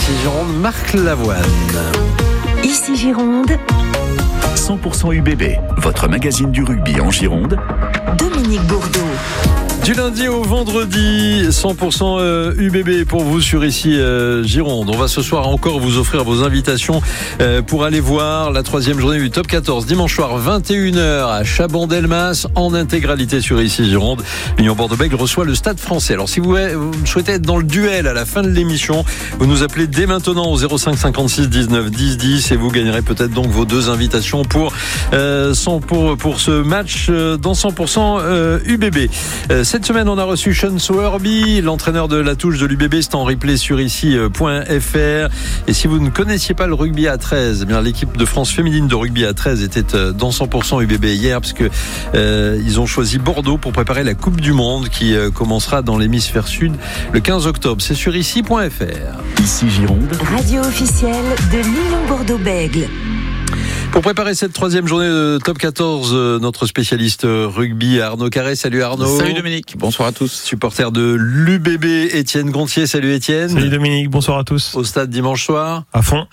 Ici Gironde, Marc Lavoine. Ici Gironde, 100% UBB, votre magazine du rugby en Gironde. Dominique Bourdeau. Du lundi au vendredi, 100% UBB pour vous sur ici Gironde. On va ce soir encore vous offrir vos invitations pour aller voir la 3e journée du Top 14. Dimanche soir, 21h à Chaban-Delmas en intégralité sur ici Gironde. L'Union Bordeaux-Bègles reçoit le Stade Français. Alors si vous souhaitez être dans le duel à la fin de l'émission, vous nous appelez dès maintenant au 05 56 19 10 10 et vous gagnerez peut-être donc vos 2 invitations pour ce match dans 100% UBB. Cette semaine, on a reçu Sean Sowerby, l'entraîneur de la touche de l'UBB. C'est en replay sur ici.fr. Et si vous ne connaissiez pas le rugby à 13, eh bien, l'équipe de France féminine de rugby à 13 était dans 100% UBB hier, parce que ils ont choisi Bordeaux pour préparer la Coupe du Monde qui commencera dans l'hémisphère sud le 15 octobre. C'est sur ici.fr. Ici Gironde, Radio officielle de l'Union Bordeaux-Bègles. Pour préparer cette 3e journée de Top 14, notre spécialiste rugby Arnaud Carré. Salut Arnaud. Salut Dominique, bonsoir à tous. Supporter de l'UBB, Étienne Gontier. Salut Étienne. Salut Dominique, bonsoir à tous. Au stade dimanche soir. À fond.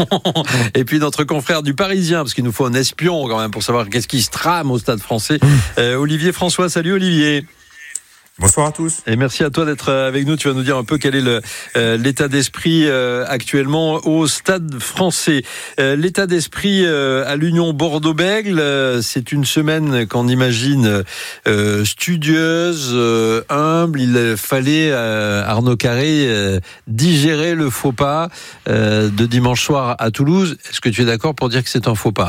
Et puis notre confrère du Parisien, parce qu'il nous faut un espion quand même pour savoir qu'est-ce qui se trame au stade français. Olivier François. Salut Olivier. Bonsoir à tous. Et merci à toi d'être avec nous. Tu vas nous dire un peu quel est l'état d'esprit actuellement au Stade français. L'état d'esprit à l'Union Bordeaux-Bègles, c'est une semaine qu'on imagine studieuse, humble. Il fallait, Arnaud Carré, digérer le faux pas de dimanche soir à Toulouse. Est-ce que tu es d'accord pour dire que c'est un faux pas ?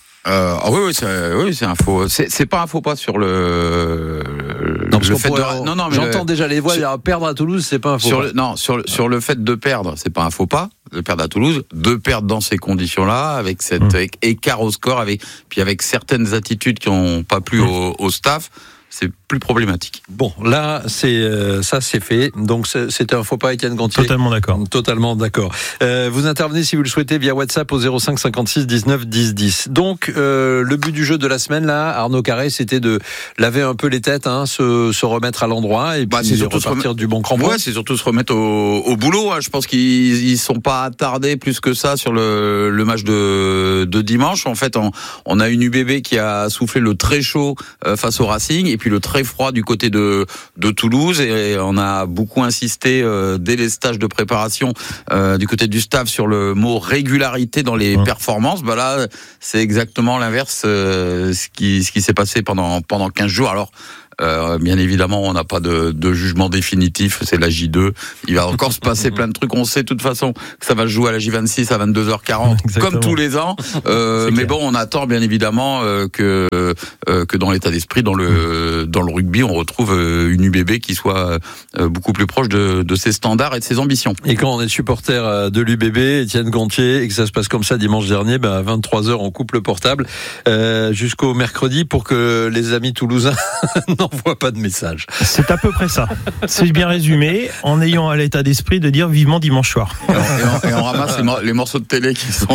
Oui, c'est un faux. C'est pas un faux pas sur le fait de. Non, mais j'entends déjà les voix dire perdre à Toulouse, c'est pas un faux pas. Sur le fait de perdre, c'est pas un faux pas. De perdre à Toulouse, de perdre dans ces conditions-là, avec cet écart au score, avec certaines attitudes qui n'ont pas plu au staff. C'est plus problématique. Bon, là, ça c'est fait. Donc, c'était un faux pas, Étienne Gontier. Totalement d'accord. Vous intervenez, si vous le souhaitez, via WhatsApp au 05 56 19 10 10. Donc, le but du jeu de la semaine, là, Arnaud Carré, c'était de laver un peu les têtes, se remettre à l'endroit et puis c'est repartir du bon crampon. Ouais, c'est surtout se remettre au boulot. Je pense qu'ils sont pas attardés plus que ça sur le match de dimanche. En fait, on a une UBB qui a soufflé le très chaud face au Racing et puis le très froid du côté de Toulouse, et on a beaucoup insisté dès les stages de préparation du côté du staff sur le mot régularité dans les performances. Là, c'est exactement l'inverse ce qui s'est passé pendant 15 jours. Alors bien évidemment, on n'a pas de jugement définitif, c'est la J2. Il va encore se passer plein de trucs. On sait de toute façon que ça va se jouer à la J26 à 22h40, comme tous les ans. Mais bon, on attend bien évidemment que dans l'état d'esprit, dans le rugby, on retrouve une UBB qui soit beaucoup plus proche de ses standards et de ses ambitions. Et quand on est supporter de l'UBB, Étienne Gontier, et que ça se passe comme ça dimanche dernier, à 23h, on coupe le portable jusqu'au mercredi pour que les amis toulousains n'envoie pas de message. C'est à peu près ça. C'est bien résumé, en ayant à l'état d'esprit de dire vivement dimanche soir. Et on ramasse les morceaux de télé qui sont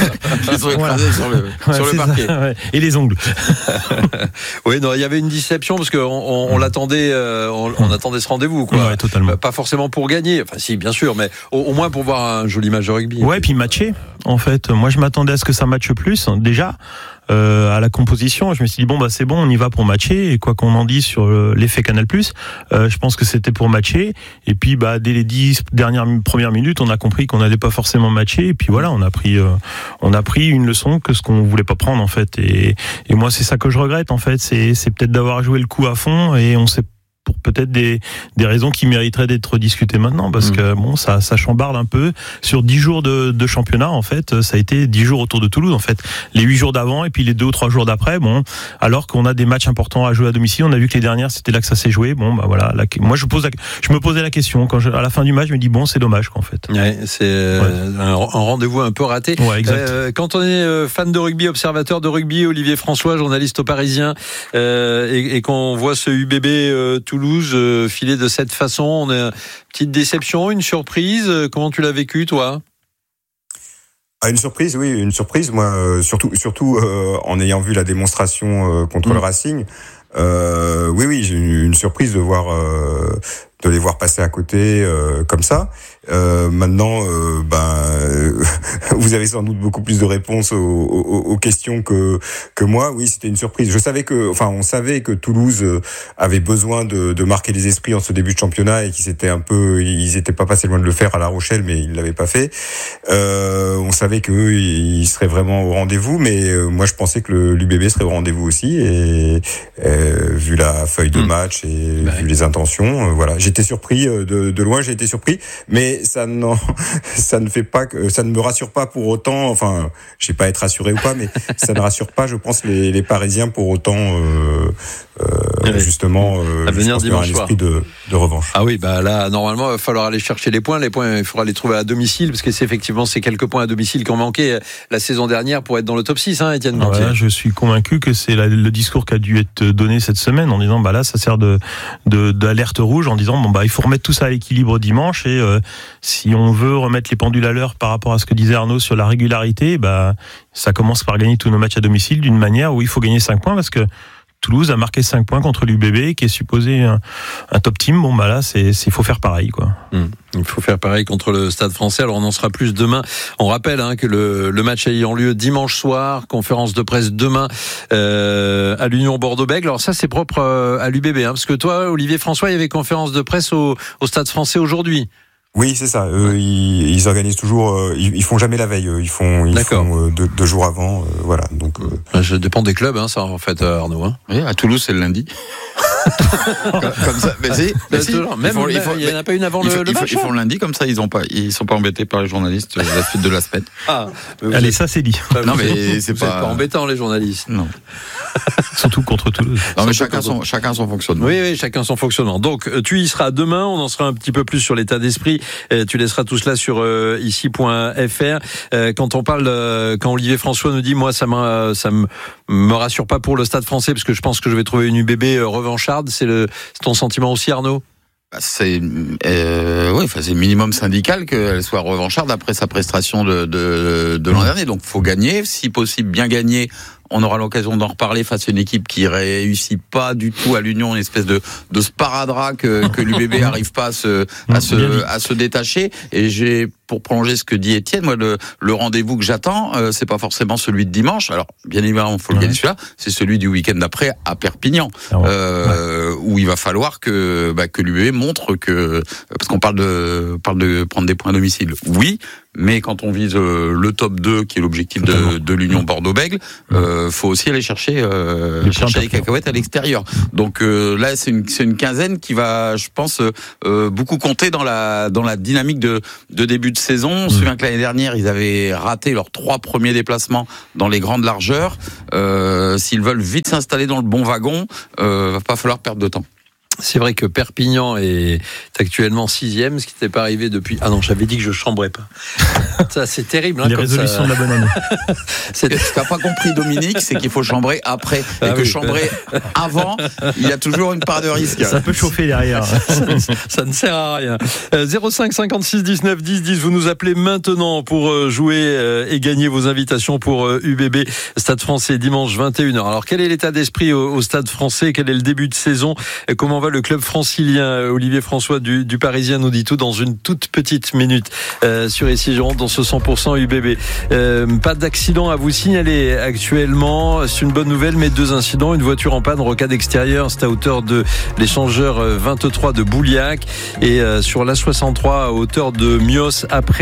écrasés sur le parquet. Ça, ouais. Et les ongles. Oui, non, il y avait une déception parce qu'on l'attendait, on attendait ce rendez-vous, quoi. Ouais, totalement. Pas forcément pour gagner, enfin si, bien sûr, mais au moins pour voir un joli match de rugby. Ouais, puis matcher. En fait, moi je m'attendais à ce que ça matche plus, déjà. À la composition, je me suis dit c'est bon, on y va pour matcher, et quoi qu'on en dise sur l'effet Canal+, je pense que c'était pour matcher, et puis dès les 10 premières minutes, on a compris qu'on n'allait pas forcément matcher, et puis voilà, on a pris une leçon que ce qu'on voulait pas prendre en fait, et moi c'est ça que je regrette en fait, c'est peut-être d'avoir joué le coup à fond, et on s'est pour peut-être des raisons qui mériteraient d'être discutées maintenant, parce que ça chambarde un peu. Sur 10 jours de championnat, en fait, ça a été 10 jours autour de Toulouse, en fait. Les 8 jours d'avant et puis les 2 ou 3 jours d'après, alors qu'on a des matchs importants à jouer à domicile, on a vu que les dernières, c'était là que ça s'est joué. Voilà. Moi, je me posais la question, à la fin du match, je me dis, c'est dommage, en fait. Ouais, c'est un rendez-vous un peu raté. Ouais, exact. Quand on est fan de rugby, observateur de rugby, Olivier François, journaliste au Parisien, et qu'on voit ce UBB Toulouse filer de cette façon, on a une petite déception, une surprise. Comment tu l'as vécu, toi ? Une surprise, oui, une surprise. Moi, surtout en ayant vu la démonstration contre le Racing, Oui, j'ai eu une surprise de les voir passer à côté comme ça. Maintenant, vous avez sans doute beaucoup plus de réponses aux questions que moi. Oui, c'était une surprise. On savait que Toulouse avait besoin de marquer les esprits en ce début de championnat et ils étaient pas passés loin de le faire à La Rochelle, mais ils l'avaient pas fait. On savait qu'eux, ils seraient vraiment au rendez-vous, mais moi je pensais que l'UBB serait au rendez-vous aussi, et vu la feuille de match et vu les intentions, voilà. J'étais surpris de loin, j'ai été surpris, mais ça ne fait pas que ça ne me rassure pas pour autant. Enfin, je sais pas être rassuré ou pas, mais ça ne rassure pas, je pense, les Parisiens pour autant. Justement, à venir dimanche soir. Un esprit de revanche. Ah oui, là, normalement, il va falloir aller chercher les points. Les points, il faudra les trouver à domicile, parce que c'est effectivement ces quelques points à domicile qui ont manqué la saison dernière pour être dans le top 6, hein, Étienne Gontier. Voilà, je suis convaincu que c'est le discours qui a dû être donné cette semaine, en disant, là, ça sert d'alerte rouge, en disant, il faut remettre tout ça à l'équilibre dimanche, et si on veut remettre les pendules à l'heure par rapport à ce que disait Arnaud sur la régularité, ça commence par gagner tous nos matchs à domicile d'une manière où il faut gagner 5 points, parce que Toulouse a marqué 5 points contre l'UBB, qui est supposé un top team. Là, il faut faire pareil, quoi. Il faut faire pareil contre le Stade Français. Alors, on en sera plus demain. On rappelle que le match ayant lieu dimanche soir, conférence de presse demain à l'Union Bordeaux-Bègles. Alors ça, c'est propre à l'UBB, parce que toi, Olivier François, il y avait conférence de presse au Stade Français aujourd'hui. Oui, c'est ça. Ils organisent toujours. Ils font jamais la veille. Ils font 2 jours avant. Voilà. Donc. Ça dépend des clubs, ça en fait, Arnaud. Oui, à Toulouse, c'est le lundi. Comme ça. Mais si. Il n'y en a pas une avant le match. Ils font le lundi, comme ça. Ils sont pas embêtés par les journalistes la suite de la semaine. Allez, ça c'est dit. Non, mais c'est pas embêtant, les journalistes. Non. Surtout contre Toulouse. Non, mais chacun son fonctionnement. Oui, chacun son fonctionnement. Donc, tu y seras demain. On en sera un petit peu plus sur l'état d'esprit. Tu laisseras tout cela sur ici.fr. Quand Olivier François nous dit, moi, ça me rassure pas pour le Stade Français, parce que je pense que je vais trouver une UBB revancharde. C'est ton sentiment aussi, Arnaud? C'est c'est minimum syndical qu'elle soit revancharde après sa prestation de l'an dernier. Donc, faut gagner, si possible, bien gagner. On aura l'occasion d'en reparler face à une équipe qui réussit pas du tout à l'Union, une espèce de sparadrap que l'UBB arrive pas à se détacher. Et pour prolonger ce que dit Étienne, moi le rendez-vous que j'attends, c'est pas forcément celui de dimanche. Alors bien évidemment, faut le gagner celui-là. C'est celui du week-end d'après à Perpignan, où il va falloir que l'UBB montre que, parce qu'on parle de prendre des points à domicile. Oui. Mais quand on vise le top 2, qui est l'objectif de l'Union Bordeaux-Bègles, faut aussi aller chercher les cacahuètes à l'extérieur. Donc là, c'est une quinzaine qui va, je pense, beaucoup compter dans la dynamique de début de saison. On se souvient que l'année dernière, ils avaient raté leurs 3 premiers déplacements dans les grandes largeurs. S'ils veulent vite s'installer dans le bon wagon, va pas falloir perdre de temps. C'est vrai que Perpignan est actuellement 6e, ce qui n'était pas arrivé depuis... Ah non, j'avais dit que je chambrais pas. Ça, c'est terrible. Les résolutions de la bonne année. Ce que t'as pas compris, Dominique, c'est qu'il faut chambrer après. Chambrer avant, il y a toujours une part de risque. Ça peut chauffer derrière. Ça ne sert à rien. 05 56 19 10 10, vous nous appelez maintenant pour jouer et gagner vos invitations pour UBB Stade Français dimanche 21h. Alors, quel est l'état d'esprit au Stade Français? Quel est le début de saison? Comment va le club francilien? Olivier François du Parisien nous dit tout dans une toute petite minute sur ici Gironde dans ce 100% UBB. Pas d'accident à vous signaler actuellement, c'est une bonne nouvelle, mais 2 incidents, une voiture en panne, rocade extérieure, c'est à hauteur de l'échangeur 23 de Bouliac, et sur l'A63 à hauteur de Mios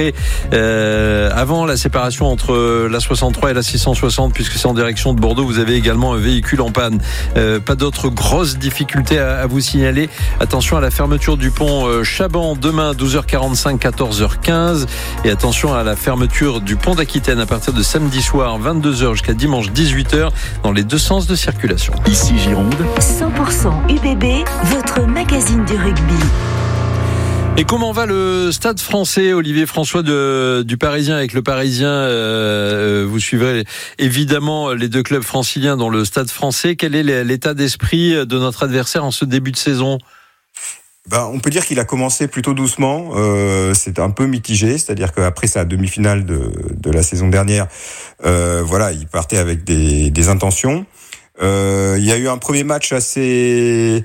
avant la séparation entre l'A63 et la 660, puisque c'est en direction de Bordeaux, vous avez également un véhicule en panne. Pas d'autres grosses difficultés à vous signaler. Attention à la fermeture du pont Chaban demain 12h45 14h15, et attention à la fermeture du pont d'Aquitaine à partir de samedi soir 22h jusqu'à dimanche 18h dans les 2 sens de circulation. Ici Gironde, 100% UBB, votre magazine du rugby. Et comment va le Stade Français, Olivier François du Parisien? Avec le Parisien, vous suivrez évidemment les 2 clubs franciliens dans le Stade Français. Quel est l'état d'esprit de notre adversaire en ce début de saison? On peut dire qu'il a commencé plutôt doucement. C'est un peu mitigé, c'est-à-dire qu'après sa demi-finale de la saison dernière, il partait avec des intentions. Il y a eu un premier match assez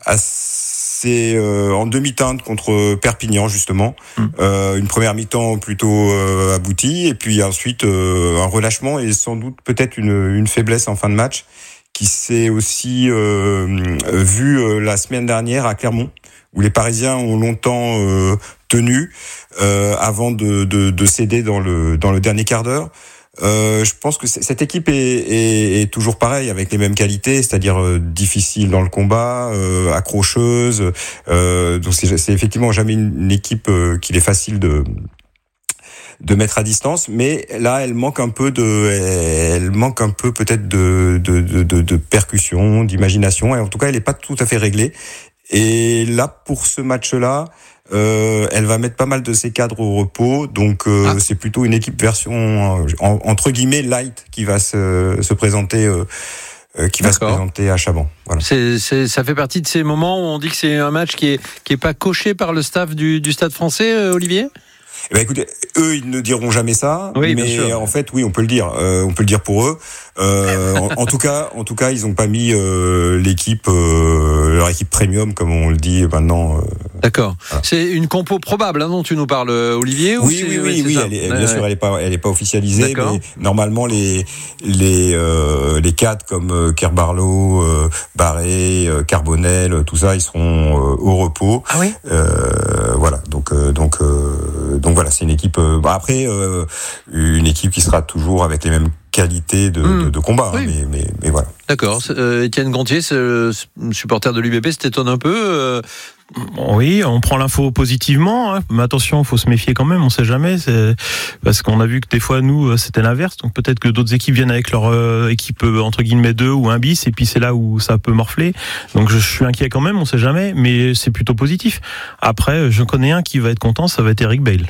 en demi-teinte contre Perpignan justement. Une première mi-temps plutôt aboutie, et puis ensuite un relâchement et sans doute peut-être une faiblesse en fin de match qui s'est aussi vu la semaine dernière à Clermont, où les Parisiens ont longtemps tenu avant de céder dans le dernier quart d'heure. Je pense que cette équipe est toujours pareille, avec les mêmes qualités, c'est-à-dire difficile dans le combat, accrocheuse. Donc c'est effectivement jamais une équipe qu'il est facile de mettre à distance, mais là elle manque un peu peut-être de percussion, d'imagination, et en tout cas elle est pas tout à fait réglée. Et là pour ce match-là, elle va mettre pas mal de ses cadres au repos, donc c'est plutôt une équipe version entre guillemets light qui va se présenter se présenter à Chaban. Voilà. Ça fait partie de ces moments où on dit que c'est un match qui est pas coché par le staff du Stade Français, Olivier. Eh ben écoutez, eux ils ne diront jamais ça, oui, mais en fait oui on peut le dire. On peut le dire pour eux. En tout cas ils ont pas mis l'équipe, leur équipe premium comme on le dit maintenant. D'accord. Voilà. C'est une compo probable dont tu nous parles, Olivier. Oui. Bien sûr, elle est pas officialisée. D'accord. Mais normalement les cadres comme Kerbarlo, Barré, Carbonel, tout ça, ils seront au repos. Ah oui. Voilà. Donc voilà, c'est une équipe. Après, une équipe qui sera toujours avec les mêmes qualités de combat. Oui. Hein, mais voilà. D'accord. Étienne Gontier, supporter de l'UBB, s'étonne un peu. Oui, on prend l'info positivement, hein, mais attention, faut se méfier quand même, on sait jamais, parce qu'on a vu que des fois nous c'était l'inverse, donc peut-être que d'autres équipes viennent avec leur équipe entre guillemets 2 ou 1 bis, et puis c'est là où ça peut morfler. Donc je suis inquiet quand même, on sait jamais, mais c'est plutôt positif. Après, je connais un qui va être content, ça va être Eric Bail.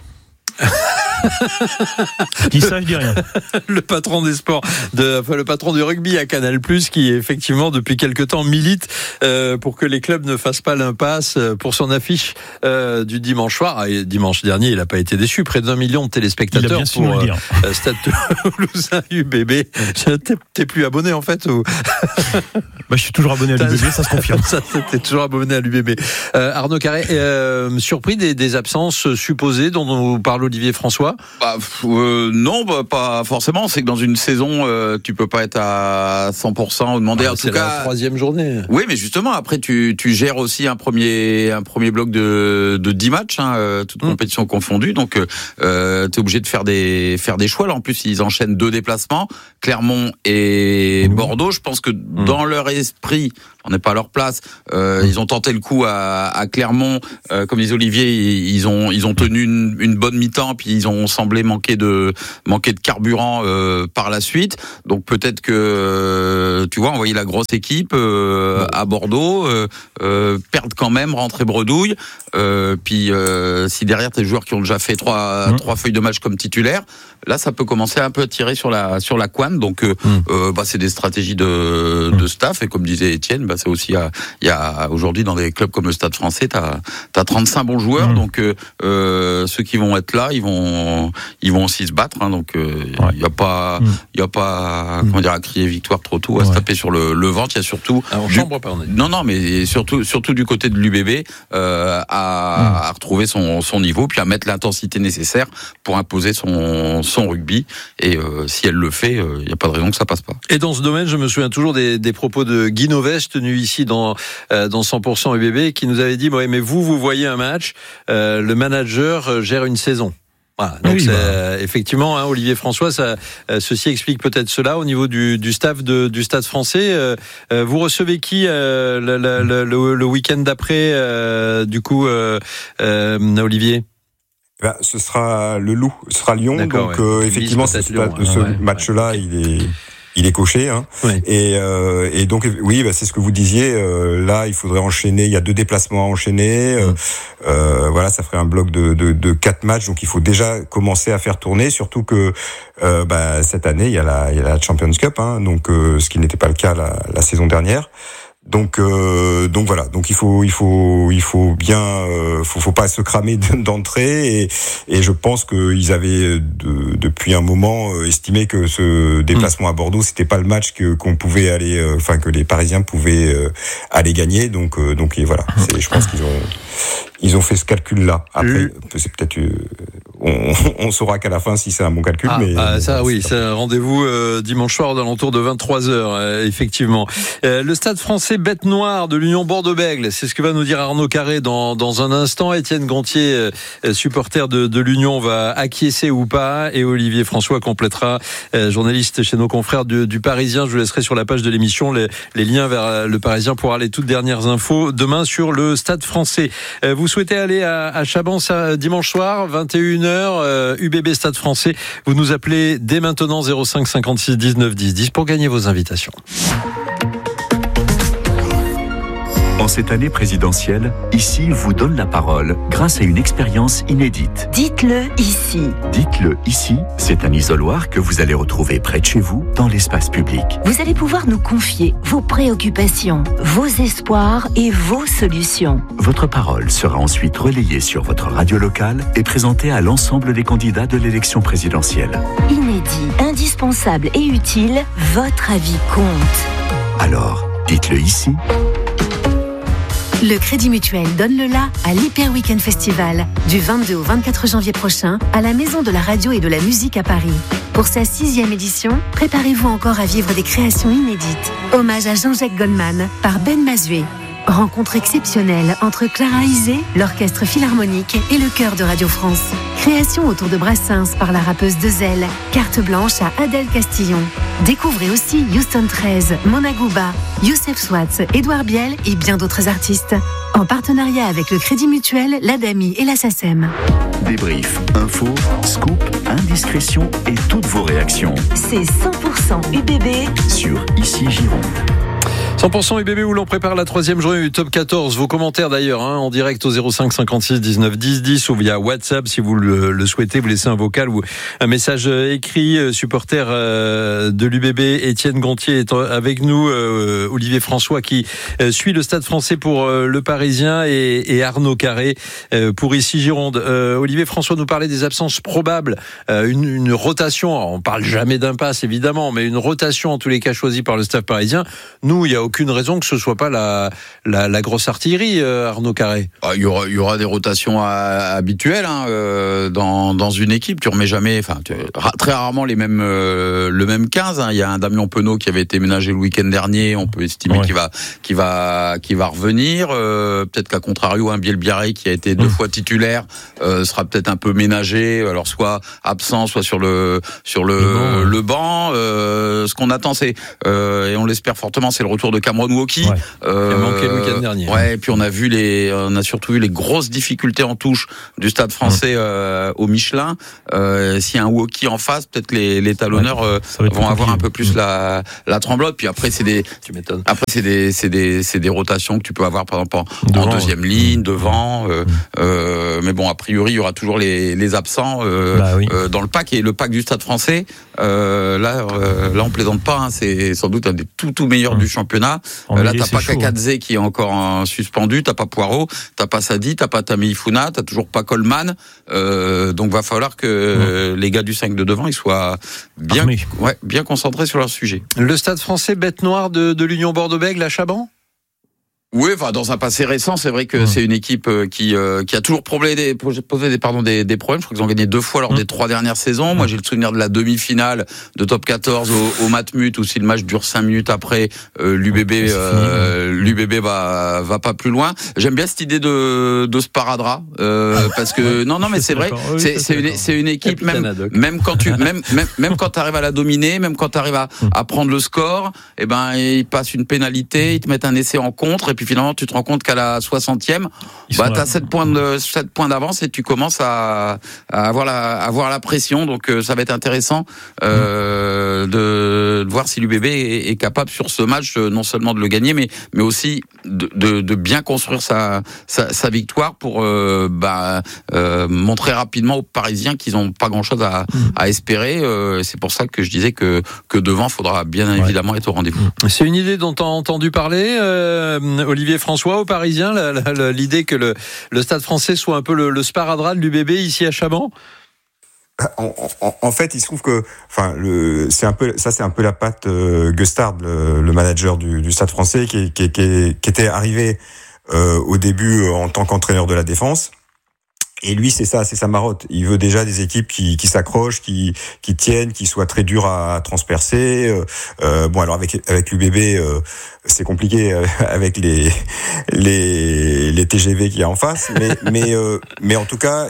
Je dis ça, je dis rien. Le patron des sports, le patron du rugby à Canal+, qui effectivement depuis quelque temps milite pour que les clubs ne fassent pas l'impasse pour son affiche du dimanche soir. Et dimanche dernier, il n'a pas été déçu. Près d'1 million de téléspectateurs pour Stade Toulousain UBB. T'es plus abonné en fait ou... Je suis toujours abonné à l'UBB, ça se confirme. T'es toujours abonné à l'UBB. Arnaud Carré, surpris des absences supposées dont nous parle Olivier François? Non, pas forcément. C'est que dans une saison, tu peux pas être à 100% demander. En tout cas, la troisième journée. Oui, mais justement, après, tu gères aussi un premier bloc de 10 matchs, toutes compétitions confondues. Donc, t'es obligé de faire des choix. Là, en plus, ils enchaînent 2 déplacements, Clermont et Bordeaux. Je pense que dans leur esprit, on n'est pas à leur place. Ils ont tenté le coup à Clermont, comme disait Olivier, ils ont tenu une bonne mi-temps, puis ils ont semblé manquer de carburant par la suite. Donc peut-être que tu vois, envoyer la grosse équipe à Bordeaux, perdre quand même, rentrer bredouille. Puis si derrière tes joueurs qui ont déjà fait trois feuilles de match comme titulaire, là ça peut commencer un peu à tirer sur la couenne. Donc c'est des stratégies de staff, et comme disait Étienne, c'est aussi il y a aujourd'hui dans des clubs comme le Stade Français, t'as 35 bons joueurs, donc ceux qui vont être là, ils vont aussi se battre, donc il y a pas comment dire, à crier victoire trop tôt, à se taper sur le ventre. Il y a surtout non mais surtout du côté de l'UBB à retrouver son niveau, puis à mettre l'intensité nécessaire pour imposer son rugby, et si elle le fait, il n'y a pas de raison que ça passe pas. Et dans ce domaine, je me souviens toujours des propos de Guy Noves, tenu ici dans 100% UBB, qui nous avait dit mais vous voyez un match, le manager gère une saison. Voilà, donc effectivement, Olivier François, ceci explique peut-être cela au niveau du staff du Stade Français. Vous recevez qui le week-end d'après, du coup, Olivier? Ce sera le Loup, ce sera Lyon. D'accord, donc effectivement, ce match-là, il est coché, Oui. Et donc oui, c'est ce que vous disiez. Là, il faudrait enchaîner. Il y a 2 déplacements à enchaîner. Voilà, ça ferait un bloc de 4 matchs. Donc il faut déjà commencer à faire tourner. Surtout que cette année, il y a la Champions Cup, donc ce qui n'était pas le cas la saison dernière. Donc voilà. Donc il faut bien, faut pas se cramer d'entrée et je pense qu'ils avaient depuis un moment estimé que ce déplacement à Bordeaux, c'était pas le match qu'on pouvait aller, que les Parisiens pouvaient aller gagner. Donc et voilà. Je pense qu'ils ont fait ce calcul-là. Après, c'est peut-être on saura qu'à la fin si c'est un bon calcul. C'est un rendez-vous dimanche soir aux alentours de 23h, effectivement. Le Stade Français bête noire de l'Union Bordeaux-Bègles, c'est ce que va nous dire Arnaud Carré dans un instant. Étienne Gontier, supporter de l'Union, va acquiescer ou pas, et Olivier François complétera, journaliste chez nos confrères du Parisien. Je vous laisserai sur la page de l'émission les liens vers le Parisien pour aller toutes dernières infos demain sur le Stade Français. Vous souhaitez aller à Chaban dimanche soir, 21h, UBB Stade Français. Vous nous appelez dès maintenant 05 56 19 10 10 pour gagner vos invitations. En cette année présidentielle, Ici vous donne la parole grâce à une expérience inédite. Dites-le ici. Dites-le ici, c'est un isoloir que vous allez retrouver près de chez vous, dans l'espace public. Vous allez pouvoir nous confier vos préoccupations, vos espoirs et vos solutions. Votre parole sera ensuite relayée sur votre radio locale et présentée à l'ensemble des candidats de l'élection présidentielle. Inédit, indispensable et utile, votre avis compte. Alors, dites-le ici. Le Crédit Mutuel donne le la à l'Hyper Weekend Festival du 22 au 24 janvier prochain à la Maison de la Radio et de la Musique à Paris. Pour sa 6e édition, préparez-vous encore à vivre des créations inédites. Hommage à Jean-Jacques Goldman par Ben Mazué. Rencontre exceptionnelle entre Clara Isé, l'Orchestre Philharmonique et le Chœur de Radio France. Création autour de Brassens par la rappeuse Dezel. Carte blanche à Adèle Castillon. Découvrez aussi Houston 13, Mona Gouba, Youssef Swatz, Édouard Biel et bien d'autres artistes. En partenariat avec le Crédit Mutuel, l'ADAMI et la SACEM. Débrief, info, scoop, indiscrétion et toutes vos réactions. C'est 100% UBB sur Ici Gironde. 100% UBB où l'on prépare la 3e journée du top 14. Vos commentaires d'ailleurs en direct au 05 56 19 10 10 ou via WhatsApp si vous le souhaitez. Vous laissez un vocal ou un message écrit. Supporter de l'UBB, Étienne Gontier est avec nous. Olivier François qui suit le Stade Français pour le Parisien et Arnaud Carré pour Ici Gironde. Olivier François nous parlait des absences probables. Une rotation. Alors, on parle jamais d'impasse évidemment, mais une rotation en tous les cas choisie par le staff parisien. Nous, il y a aucune raison que ce soit pas la grosse artillerie, Arnaud Carré. Il y aura des rotations habituelles dans une équipe. Tu remets jamais, très rarement le même 15. Il y a un Damien Penaud qui avait été ménagé le week-end dernier. On peut estimer qu'il va revenir. Peut-être qu'à contrario, un Biel Biarré qui a été 2 fois titulaire sera peut-être un peu ménagé. Alors soit absent, soit sur le banc. Ce qu'on attend, c'est et on l'espère fortement, c'est le retour de Cameron Wauquiez, qui a manqué le week-end dernier. Et puis on a surtout vu les grosses difficultés en touche du Stade Français au Michelin. S'il y a un Wauquiez en face, peut-être que les talonneurs vont avoir un peu plus la tremblote. Puis après c'est des rotations que tu peux avoir par exemple en deuxième ligne, devant. Mais bon, a priori il y aura toujours les absents dans le pack, et le pack du Stade Français. Là on plaisante pas. C'est sans doute un des tout meilleurs du championnat. Là, t'as pas Kakadze qui est encore suspendu, t'as pas Poirot, t'as pas Sadi, t'as pas Tammy Ifuna, t'as toujours pas Coleman. Donc va falloir que les gars du 5 de devant ils soient bien concentrés sur leur sujet. Le Stade Français bête noire de l'Union Bordeaux-Bègles à Chaban. Oui, dans un passé récent, c'est vrai que c'est une équipe qui a toujours posé des problèmes. Je crois qu'ils ont gagné 2 fois lors des 3 dernières saisons. Moi, j'ai le souvenir de la demi-finale de top 14 au Matmut, où si le match dure 5 minutes après, l'UBB va pas plus loin. J'aime bien cette idée de sparadrap, parce que non, mais c'est vrai, c'est une équipe même quand t'arrives à la dominer, même quand t'arrives à prendre le score, ils passent une pénalité, ils te mettent un essai en contre, et puis finalement tu te rends compte qu'à la 60e, t'as 7 points d'avance et tu commences à avoir la pression. Donc ça va être intéressant de voir si l'UBB est capable sur ce match non seulement de le gagner, mais aussi de bien construire sa victoire pour montrer rapidement aux Parisiens qu'ils n'ont pas grand-chose à espérer. C'est pour ça que je disais que devant, il faudra bien évidemment être au rendez-vous. C'est une idée dont tu as entendu parler, Olivier François, aux Parisiens, l'idée que le Stade Français soit un peu le sparadrap de l'UBB ici à Chaban. En fait, il se trouve que, c'est un peu la patte Gustard, le manager du Stade Français, qui était arrivé au début en tant qu'entraîneur de la défense. Et lui, c'est sa marotte. Il veut déjà des équipes qui s'accrochent, qui tiennent, qui soient très dures à transpercer. Alors avec l'UBB, c'est compliqué avec les TGV qu'il y a en face, mais en tout cas,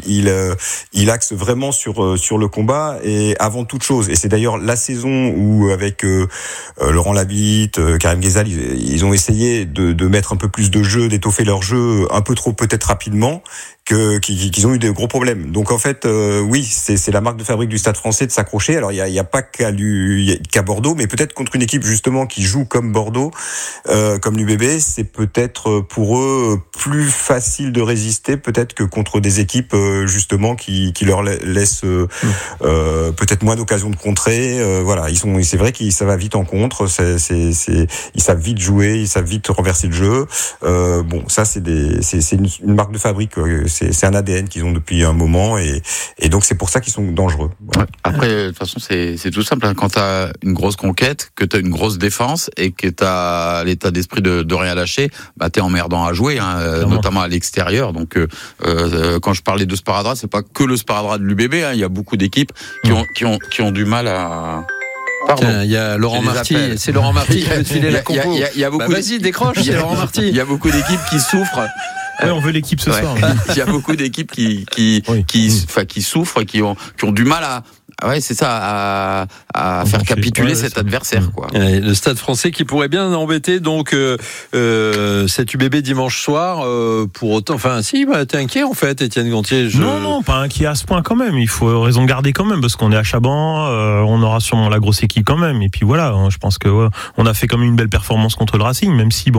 il axe vraiment sur le combat et avant toute chose. Et c'est d'ailleurs la saison où avec Laurent Labitte, Karim Ghezal, ils ont essayé de mettre un peu plus de jeu, d'étoffer leur jeu un peu trop peut-être rapidement, qu'ils ont eu des gros problèmes. Donc en fait, oui, c'est la marque de fabrique du Stade Français de s'accrocher. Alors il y a pas qu'à Bordeaux, mais peut-être contre une équipe justement qui joue comme Bordeaux, comme l'UBB, c'est peut-être pour eux plus facile de résister peut-être que contre des équipes justement qui leur laissent peut-être moins d'occasions de contrer. C'est vrai que ça va vite en contre. Ils savent vite jouer, ils savent vite renverser le jeu. Ça c'est une marque de fabrique. C'est un ADN qu'ils ont depuis un moment et donc c'est pour ça qu'ils sont dangereux. Voilà. Après, de toute façon, c'est tout simple. Quand t'as une grosse conquête, que t'as une grosse défense et que t'as l'état d'esprit de rien lâcher, t'es emmerdant à jouer, notamment à l'extérieur. Donc, quand je parlais de sparadrap, c'est pas que le sparadrap de l'UBB. Il y a beaucoup d'équipes qui ont du mal à. Tiens, il y a Laurent Marty, c'est Laurent Marty qui peut te filer la compo. Vas-y, décroche, c'est Laurent Marty. Il y a beaucoup d'équipes qui souffrent. On veut l'équipe ce soir. Il y a beaucoup d'équipes qui souffrent, qui ont du mal à faire capituler cet adversaire, quoi. Le Stade Français qui pourrait bien embêter donc cet UBB dimanche soir. Pour autant, t'es inquiet en fait, Étienne Gontier. Non, pas inquiet à ce point quand même. Il faut raison garder quand même parce qu'on est à Chaban, on aura sûrement la grosse équipe quand même. Et puis voilà, je pense que on a fait quand même une belle performance contre le Racing, même si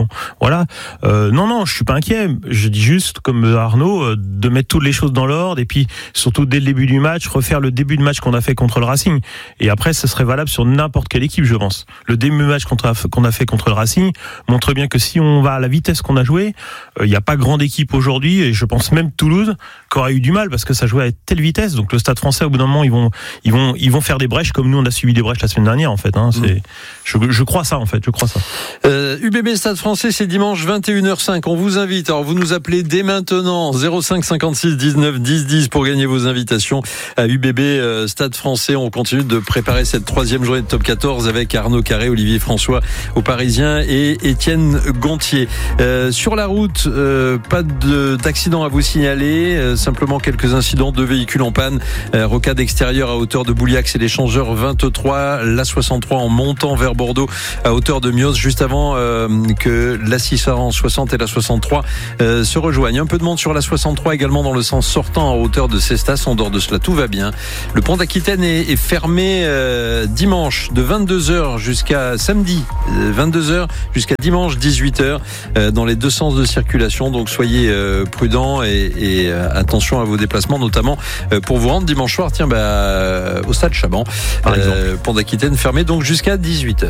non, je suis pas inquiet. Je dis juste, comme Arnaud, de mettre toutes les choses dans l'ordre et puis surtout dès le début du match, refaire le début de match qu'on a fait contre le Racing. Et après, ce serait valable sur n'importe quelle équipe, je pense. Le début de match qu'on a fait contre le Racing montre bien que si on va à la vitesse qu'on a joué, il n'y a pas grande équipe aujourd'hui, et je pense même Toulouse qui aurait eu du mal parce que ça jouait à telle vitesse. Donc le Stade Français, au bout d'un moment, ils vont faire des brèches comme nous on a subi des brèches la semaine dernière en fait. Je crois ça en fait. UBB Stade Français, c'est dimanche 21h05. On vous invite. Alors vous nous appelez dès maintenant 05 56 19 10 10 pour gagner vos invitations à UBB Stade Français. On continue de préparer cette troisième journée de Top 14 avec Arnaud Carré, Olivier François aux Parisiens et Étienne Gontier. Sur la route, pas d'accident à vous signaler, simplement quelques incidents de véhicules en panne. Rocade extérieure à hauteur de Bouliac et l'échangeur 23, la 63 en montant vers Bordeaux à hauteur de Mios, juste avant que la 660 et la 63 se rejoignent. Un peu de monde sur la 63 également dans le sens sortant à hauteur de Cestas. En dehors de cela, tout va bien. Le pont d'Aquitaine est fermé dimanche de 22h jusqu'à samedi 22h jusqu'à dimanche 18h dans les deux sens de circulation. Donc soyez prudents et attention à vos déplacements, notamment pour vous rendre dimanche soir au stade Chaban. Pont d'Aquitaine fermé donc jusqu'à 18h.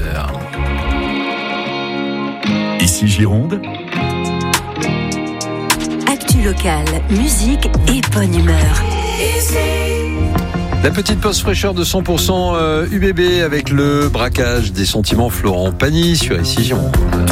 Ici Gironde. Actu locale, musique et bonne humeur. La petite pause fraîcheur de 100% UBB avec le braquage des sentiments Florent Pagny sur Ici Gironde.